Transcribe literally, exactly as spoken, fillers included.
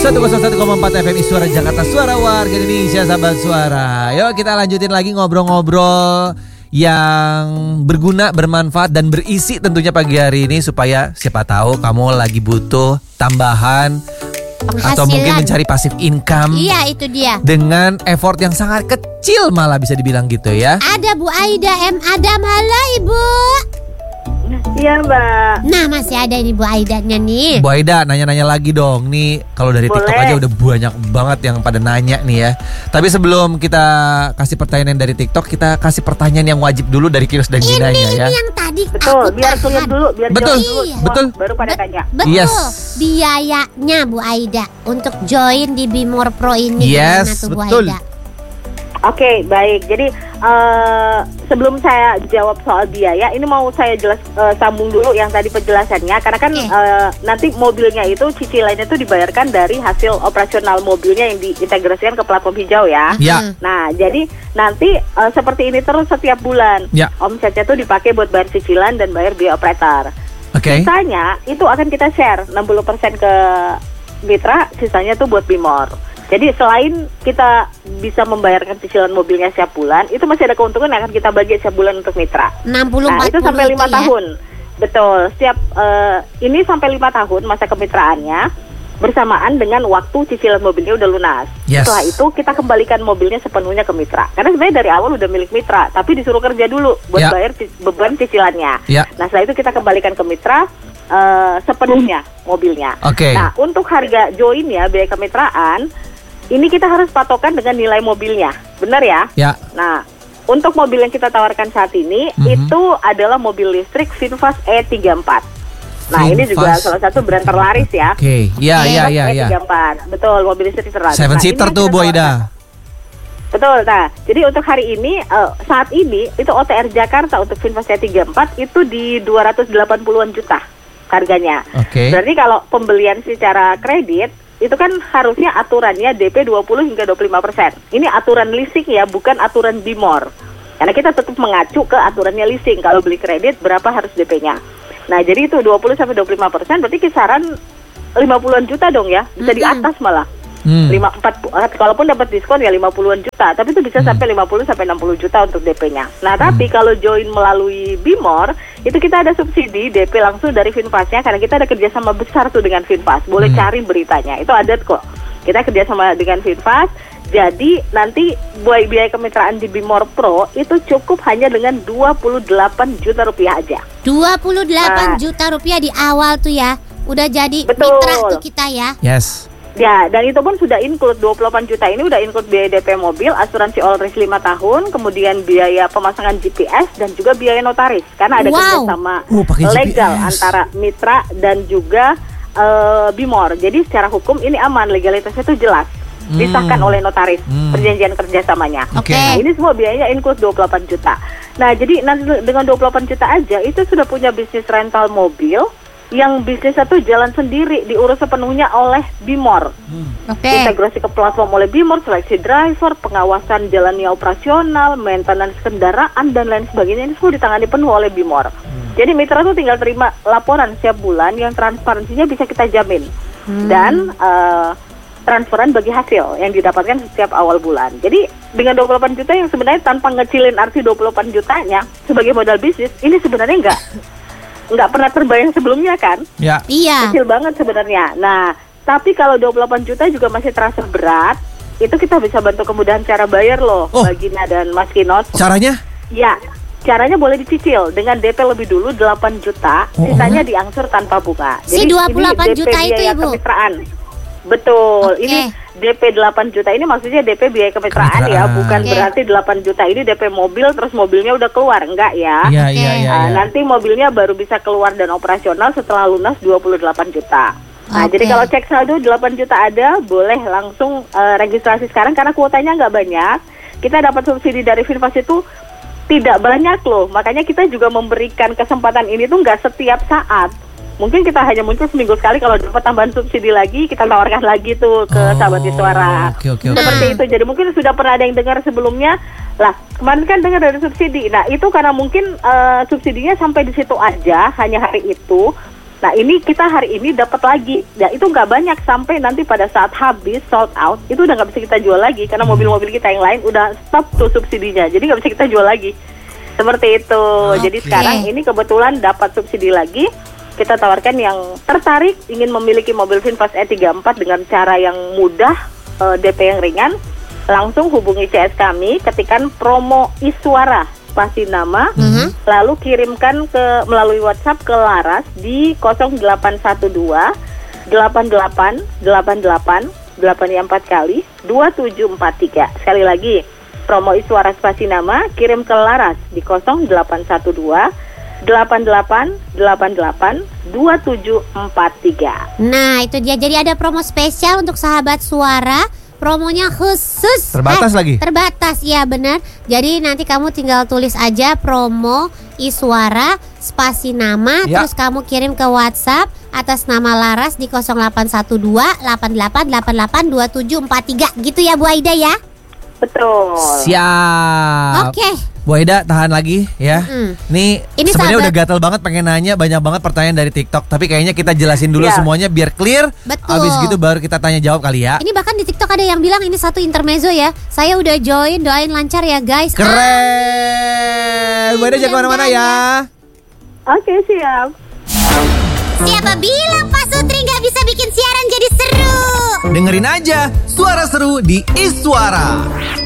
seratus satu koma empat F M Suara Jakarta, suara warga Indonesia, sahabat suara. Yuk kita lanjutin lagi ngobrol-ngobrol yang berguna, bermanfaat dan berisi tentunya pagi hari ini, supaya siapa tahu kamu lagi butuh tambahan penghasilan atau mungkin mencari passive income. Iya, itu dia. Dengan effort yang sangat kecil malah bisa dibilang gitu ya. Ada Bu Aida M. Adam. Halo Ibu. Iya Mbak. Nah masih ada ini Bu Aidanya nih. Bu Aida, nanya-nanya lagi dong. Nih kalau dari Boleh. TikTok aja udah banyak banget yang pada nanya nih ya. Tapi sebelum kita kasih pertanyaan dari TikTok, kita kasih pertanyaan yang wajib dulu dari Kiros dan Ini, Ginanya ya. ini yang tadi Betul, aku biar tahan. clear dulu, biar Betul, jawab dulu. iya. Semua, betul. Baru pada tanya. Betul. Yes. Biayanya Bu Aida untuk join di Bimor Pro ini Yes, gimana tuh Bu betul. Aida? Oke, baik. Jadi uh, sebelum saya jawab soal biaya, ini mau saya jelas uh, sambung dulu yang tadi penjelasannya, karena kan Oke. uh, nanti mobilnya itu cicilannya itu dibayarkan dari hasil operasional mobilnya yang diintegrasikan ke platform hijau ya. Ya. Nah, jadi nanti uh, seperti ini terus setiap bulan. Ya. Omsetnya tuh dipakai buat bayar cicilan dan bayar biaya operator. Oke. Sisanya itu akan kita share enam puluh persen ke mitra, sisanya tuh buat Bimor. Jadi selain kita bisa membayarkan cicilan mobilnya setiap bulan, itu masih ada keuntungan yang akan kita bagi setiap bulan untuk mitra. enam puluh Nah, empat itu puluh sampai lima ya? tahun. Betul. Setiap uh, ini sampai lima tahun masa kemitraannya bersamaan dengan waktu cicilan mobilnya udah lunas. Yes. Setelah itu kita kembalikan mobilnya sepenuhnya ke mitra. Karena sebenarnya dari awal udah milik mitra, tapi disuruh kerja dulu buat Ya. bayar ci- beban cicilannya. Ya. Nah, setelah itu kita kembalikan ke mitra uh, sepenuhnya mobilnya. Oke. Nah, untuk harga join ya, biaya kemitraan, ini kita harus patokan dengan nilai mobilnya. Benar ya? Ya. Nah, untuk mobil yang kita tawarkan saat ini, Mhm. itu adalah mobil listrik VinFast E tiga puluh empat. Nah, ini juga VinFast salah satu brand terlaris ya. Oke. Iya, iya, iya, iya. E tiga puluh empat. Betul, mobil listrik terlaris. Seven Nah, ini seater yang tuh kita Bu tawarkan. Aida. Betul, nah, jadi untuk hari ini, uh, saat ini, itu O T R Jakarta untuk VinFast E tiga puluh empat itu di dua ratus delapan puluhan juta harganya. Oke. Berarti kalau pembelian secara kredit, itu kan harusnya aturannya D P dua puluh hingga dua puluh lima persen. Ini aturan leasing ya, bukan aturan Bimor. Karena kita tetap mengacu ke aturannya leasing. Kalau beli kredit, berapa harus D P-nya. Nah, jadi itu dua puluh sampai dua puluh lima persen, berarti kisaran lima puluhan juta dong ya. Bisa di Mm-mm. atas malah. Hmm. lima, empat, kalaupun dapat diskon ya lima puluhan juta, tapi itu bisa Hmm. sampai lima puluh sampai enam puluh juta untuk D P-nya. Nah, tapi kalau join melalui Bimor, itu kita ada subsidi D P langsung dari VinFast-nya, karena kita ada kerjasama besar tuh dengan VinFast. Boleh Hmm. cari beritanya, itu ada kok. Kita kerjasama dengan VinFast, jadi nanti buat biaya kemitraan di Bimor Pro itu cukup hanya dengan dua puluh delapan juta rupiah aja. dua puluh delapan Nah. juta rupiah di awal tuh ya. Udah jadi Betul. mitra tuh kita ya. Yes. Ya, dan itu pun sudah include dua puluh delapan juta ini udah include biaya D P mobil, asuransi all risk lima tahun, kemudian biaya pemasangan G P S dan juga biaya notaris. Karena ada Wow. kerjasama Oh, pakai legal G P S. antara mitra dan juga eh, Bimor. Jadi secara hukum ini aman, legalitasnya itu jelas. Hmm. Disahkan oleh notaris, Hmm. perjanjian kerjasamanya. Oke. Nah, ini semua biayanya include dua puluh delapan juta. Nah, jadi nanti dengan dua puluh delapan juta aja itu sudah punya bisnis rental mobil yang bisnisnya tuh jalan sendiri, diurus sepenuhnya oleh Bimor. Oke. Integrasi ke platform oleh Bimor, seleksi driver, pengawasan jalannya operasional, maintenance kendaraan dan lain sebagainya, ini semua ditangani penuh oleh Bimor. Jadi mitra tuh tinggal terima laporan setiap bulan yang transparansinya bisa kita jamin. Dan uh, transferan bagi hasil yang didapatkan setiap awal bulan. Jadi dengan dua puluh delapan juta yang sebenarnya tanpa ngecilin arti dua puluh delapan jutanya sebagai modal bisnis, ini sebenarnya enggak nggak pernah terbayang sebelumnya kan? Ya. Iya. Kecil banget sebenarnya. Nah, tapi kalau dua puluh delapan juta juga masih terasa berat, itu kita bisa bantu kemudahan cara bayar loh, Oh. Bagina dan Mas Kinot. Caranya? Ya, caranya boleh dicicil dengan D P lebih dulu delapan juta, Oh. sisanya diangsur tanpa bunga. Si Jadi dua puluh delapan ini D P juta itu, biaya Ibu? kemitraan. Betul, Oke. ini D P delapan juta ini maksudnya D P biaya kemitraan, ya, Kemitraan. bukan Oke. berarti delapan juta ini D P mobil terus mobilnya udah keluar, enggak ya. Iya, Oke. iya, iya. Nah, iya. nanti mobilnya baru bisa keluar dan operasional setelah lunas dua puluh delapan juta. Nah, Oke. jadi kalau cek saldo delapan juta ada, boleh langsung eh, registrasi sekarang karena kuotanya nggak banyak. Kita dapat subsidi dari VinFast itu tidak banyak loh. Makanya kita juga memberikan kesempatan ini tuh nggak setiap saat. Mungkin kita hanya muncul seminggu sekali, kalau dapat tambahan subsidi lagi, kita tawarkan lagi tuh ke Oh, sahabat di suara. Oke, oke, oke. Seperti itu. Jadi mungkin sudah pernah ada yang dengar sebelumnya. Lah, kemarin kan dengar dari subsidi. Nah, itu karena mungkin eh, subsidinya sampai di situ aja, hanya hari itu. Nah ini kita hari ini dapat lagi. Ya itu nggak banyak, sampai nanti pada saat habis sold out itu udah nggak bisa kita jual lagi karena mobil-mobil kita yang lain udah stop tuh subsidinya. Jadi nggak bisa kita jual lagi. Seperti itu. Okay. Jadi sekarang ini kebetulan dapat subsidi lagi. Kita tawarkan yang tertarik ingin memiliki mobil VinFast E tiga puluh empat dengan cara yang mudah, uh, D P yang ringan, langsung hubungi C S kami, ketikkan promo Iswara spasi nama, mm-hmm. lalu kirimkan ke melalui WhatsApp ke Laras di nol delapan satu dua delapan delapan delapan delapan delapan empat kali dua tujuh empat tiga. Sekali lagi, promo Iswara spasi nama kirim ke Laras di nol delapan satu dua delapan delapan delapan delapan dua tujuh empat tiga. Nah, itu dia. Jadi ada promo spesial untuk sahabat Suara. Promonya khusus. Terbatas eh, lagi? Terbatas, ya benar. Jadi nanti kamu tinggal tulis aja promo Iswara spasi nama, ya. Terus kamu kirim ke WhatsApp atas nama Laras di nol delapan satu dua delapan delapan delapan delapan dua tujuh empat tiga. Gitu ya Bu Aida ya? Betul. Siap. Oke. Okay. Bu Aida tahan lagi ya. Mm. Nih sebenarnya udah gatel banget pengen nanya, banyak banget pertanyaan dari TikTok. Tapi kayaknya kita jelasin dulu yeah. semuanya biar clear. Betul. Abis gitu baru kita tanya jawab kali ya. Ini bahkan di TikTok ada yang bilang ini satu intermezzo ya. Saya udah join, doain lancar ya guys. Keren. Bu Aida jangan kemana-mana ya. Oke, siap. Siapa bilang Pak Sutri gak bisa bikin siaran jadi seru? Dengerin aja Suara Seru di Iswara.